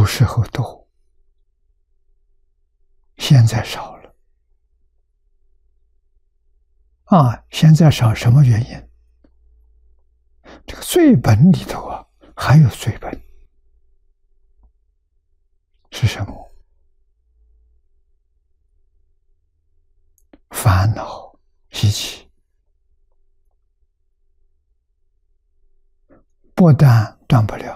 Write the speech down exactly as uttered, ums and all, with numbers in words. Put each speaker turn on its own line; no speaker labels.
古时候多，现在少了。啊，现在少什么原因？这个罪本里头啊，还有罪本是什么？烦恼习气，不但断不了，